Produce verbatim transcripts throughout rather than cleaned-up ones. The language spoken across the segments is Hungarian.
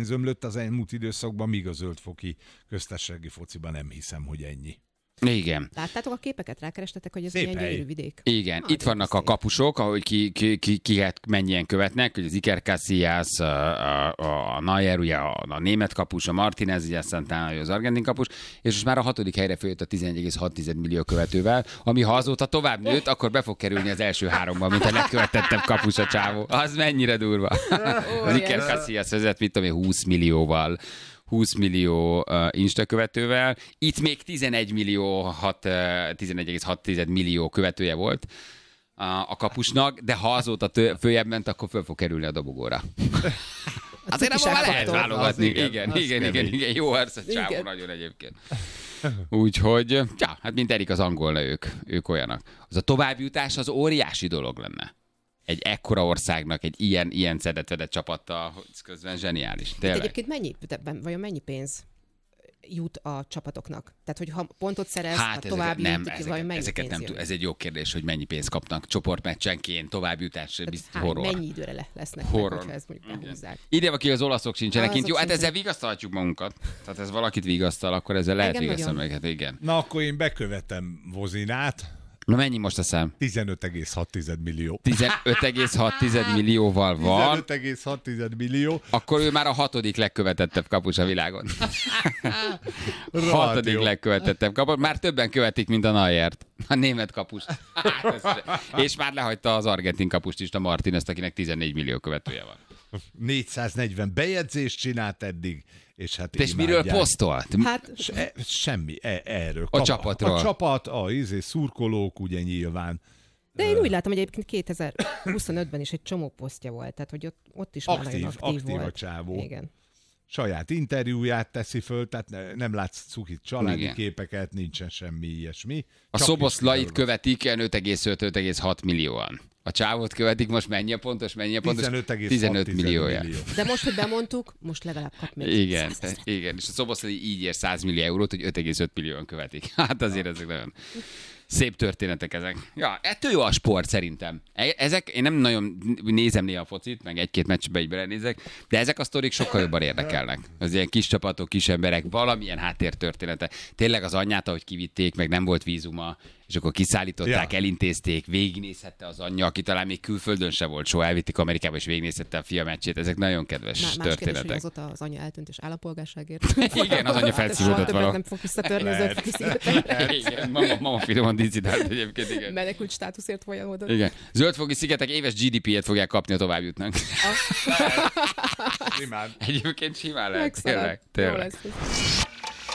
pénz ömlött az elmúlt időszakban, míg a zöldfoki köztársasági fociban nem hiszem, hogy ennyi. Igen. Láttátok a képeket? Rákerestetek, hogy ez Szép milyen hely. gyönyörű vidék? Igen, Ah, itt vannak a szép. kapusok, ahogy ki, ki, ki, ki mennyien követnek, hogy az Iker Casillas, a, a, a Neuer, ugye a, a német kapus, a Martinez, ugye aztán az argentin kapus, és most már a hatodik helyre följött a tizenegy egész hat millió követővel, ami ha azóta tovább nőtt, akkor be fog kerülni az első háromban, mint a legkövetettebb kapus a csávó. Az mennyire durva. Az Iker Casillas vezet, mit tudom én, húsz millióval. húsz millió uh, Insta követővel. Itt még tizenegy millió, hat, uh, tizenegy egész hat millió követője volt uh, a kapusnak, de ha azóta tő, följebb ment, akkor föl fog kerülni a dobogóra. Azért abban már lehet válogatni. Igen, igen, igen, igen, igen, jó arc a csávó nagyon egyébként. Úgyhogy, ja, hát mint Erik az angolna ők, ők olyanak. Az a továbbjutás az óriási dolog lenne. Egy ekkora országnak, egy ilyen, ilyen szedett-vedett csapattal, hogy közben zseniális. Tényleg. Egyébként mennyi, vajon mennyi pénz jut a csapatoknak? Tehát, hogy ha pontot szerez, hát ha tovább ezeket, jut, nem, vajon ezeket, mennyi ezeket pénz nem jön? tud, ez egy jó kérdés, hogy mennyi pénzt kapnak csoportmeccsenként, továbbjutás, biztos Hány, horror. mennyi időre le, lesznek Horror. meg, hogyha ezt mondjuk behúzzák? Ide, aki az olaszok sincsenek Az kint. Jó, hát sincsenek. ezzel vigasztalhatjuk magunkat. Tehát ez valakit vigasztal, akkor ezzel lehet Engem vigasztalni nagyon. meg. Hát igen. Na, akkor én bekövetem Vozinát. Na mennyi most a szám? tizenöt egész hat millió. tizenöt egész hat millióval van, tizenöt egész hat millió. akkor ő már a hatodik legkövetettebb kapus a világon. Rohadt Hatodik jó. legkövetettebb kapus. Már többen követik, mint a Neuert, a német kapust. Hát, ez- és már lehagyta az argentin kapust is, a Martinezt, akinek tizennégy millió követője van. négyszáznegyven bejegyzést csinált eddig, és hát És miről imádják. posztolt? Hát, Se, semmi, e, erről. A csapatról. A csapat, a izé, szurkolók, ugye nyilván. de én úgy látom, hogy egyébként kétezer-huszonötben is egy csomó posztja volt, tehát hogy ott, ott is már Aktív, nagyon aktív, aktív a volt. csávó. Igen. Saját interjúját teszi föl, tehát ne, nem látsz cukit családi Igen. képeket, nincsen semmi ilyesmi. A Csak Szoboszlait is követik ilyen öt egész öt öt egész hat millióan. A csávót követik, most mennyi a pontos, mennyi a pontos? tizenöt egész hat tizenöt milliója. millió. De most, hogy bemondtuk, most legalább kap még Igen, százezer. igen, és a Szoboszlai így ér száz millió eurót, hogy öt egész öt millióan követik. Hát azért ezek nagyon szép történetek ezek. Ja, ettől jó a sport szerintem. E- Ezek, én nem nagyon nézem néha a focit, meg egy-két meccsbe így belenézek, de ezek a sztorik sokkal jobban érdekelnek. Az ilyen kis csapatok, kis emberek, valamilyen háttértörténete. Tényleg az anyját, ahogy kivitték, meg nem volt vízuma, és akkor kiszállították, Ja. elintézték, végignézhette az anyja, aki talán még külföldön se volt, soha elvitték Amerikába, és végignézhette a fia meccsét. Ezek nagyon kedves Má- Más kérdés, hogy történetek. azóta az anya eltűnt és állampolgárságért. Igen, az anya Hát felszívódott soha többet valahol. nem fog visszatörni az ötfői szigetekre. Igen, mama, mama finoman dicidált egyébként, igen. Menekült státuszért folyamodott. Igen. Zöldfogi szigetek éves gé dé pé-et fogják kapni, ha tovább jutnak. Simán. Egyébként simán lehet. Tényleg, Jó tényleg. lesz ez.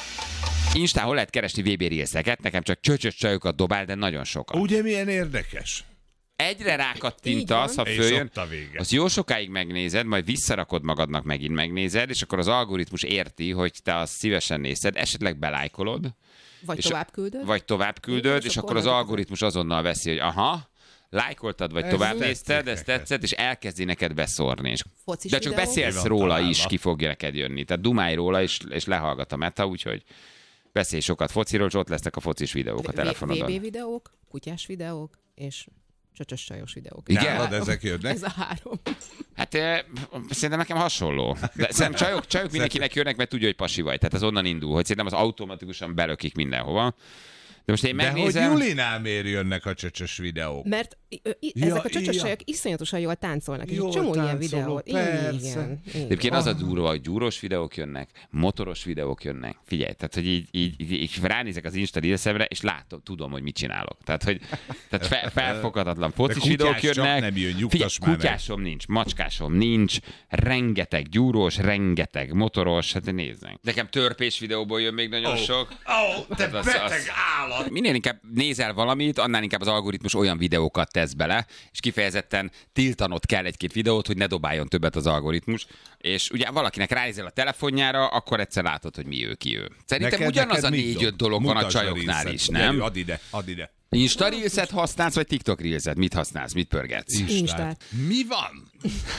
Instán hol lehet keresni vé bé Reelseket? Nekem csak csöcsös csajokat dobál, de nagyon sokat. Ugye milyen érdekes? Egyre Így rákattintasz, van. ha És följön, ott a vége. azt jó sokáig megnézed, majd visszarakod magadnak, megint megnézed, és akkor az algoritmus érti, hogy te azt szívesen nézed, esetleg belájkolod, Vagy és- tovább küldöd. vagy tovább küldöd, és akkor az algoritmus azonnal veszi, hogy aha, lájkoltad, vagy Ez tovább tetszik nézted, ez neked. tetszett, és elkezdi neked beszórni. És Focis de csak videó? beszélsz Mi van róla találva? is, ki fog neked jönni. Tehát dumálj róla, és, és lehallgat a meta, úgyhogy beszélj sokat fociról, és ott lesznek a focis videók a vé bé telefonodon. videók, kutyás videók, és csöcsös csajos videók. Igen? Nálad ezek jönnek? Ez a három. Hát eh, szerintem nekem hasonló. De szerintem csajok, csajok mindenkinek jönnek, mert tudja, hogy pasi vagy. Tehát az onnan indul, hogy szerintem az automatikusan belökik mindenhova. De most én De hogy megnézem... Julinál miért jönnek a csöcsös videók? Mert i- ö, i- Ja, ezek a csöcsös ja. csajok iszonyatosan jól táncolnak, és Jól egy csomó ilyen táncoló, videó. persze. Igen, igen. Egyébként az a durva, hogy gyúrós videók jönnek, motoros videók jönnek. Figyelj, tehát hogy így, így, így, így ránézek az Insta Reelsemre, és látom, tudom, hogy mit csinálok. Tehát, hogy tehát fel, felfoghatatlan focis kutyás videók csak jönnek. nem jön, nyugtass Figyelj, már meg. kutyásom nincs, macskásom nincs, rengeteg gyúrós, rengeteg motoros, hát nézzünk. Nekem törpés videóból jön még nagyon sok. Ó, oh, te Hát az- beteg az- állat! Minél inkább nézel valamit, annál inkább az algoritmus olyan videókat tesz bele, és kifejezetten tiltanod kell egy-két videót, hogy ne dobáljon többet az algoritmus. És ugye valakinek ránézel a telefonjára, akkor egyszer látod, hogy mi ő, ki ő. Szerintem Neked- ugyanaz neked a mit négy-öt dob? dolog van a Mutasd csajoknál Reelset. is, Gyere, nem? Add ide, add ide. Insta Reelset használsz, vagy TikTok Reelset? Mit használsz? Mit pörgetsz? Instát. Mi van?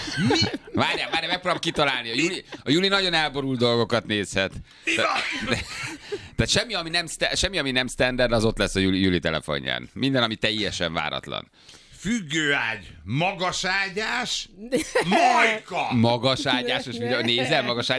Várjál, várjál, megpróbálom kitalálni. A Juli, a Juli nagyon elborult dolgokat nézhet. Te, de, tehát semmi ami, nem, sta- semmi, ami nem standard, az ott lesz a Juli, Juli telefonján. Minden, ami teljesen váratlan. Függőágy, magaságyás, majka! Magas ágyásos videó. Nézel magas